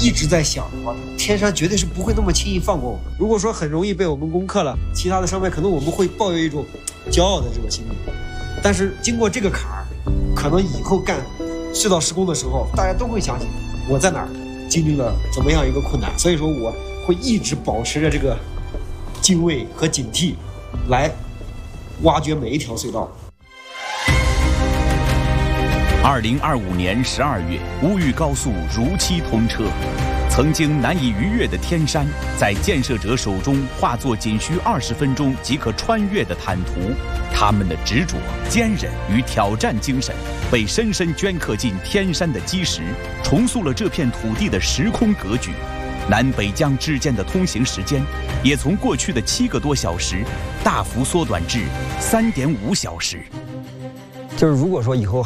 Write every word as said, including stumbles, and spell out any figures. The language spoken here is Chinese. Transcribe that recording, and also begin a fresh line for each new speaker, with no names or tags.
一直在想，哇，天山绝对是不会那么轻易放过我们。如果说很容易被我们攻克了，其他的商卖可能我们会抱有一种骄傲的这个心理。但是经过这个坎儿，可能以后干隧道施工的时候，大家都会想起我在哪儿经历了怎么样一个困难。所以说我会一直保持着这个敬畏和警惕，来挖掘每一条隧道。
二零二五年十二月，乌豫高速如期通车。曾经难以逾越的天山，在建设者手中化作仅需二十分钟即可穿越的坦途。他们的执着、坚韧与挑战精神，被深深镌刻进天山的基石，重塑了这片土地的时空格局。南北疆之间的通行时间，也从过去的七个多小时，大幅缩短至三点五小时。
就是如果说以后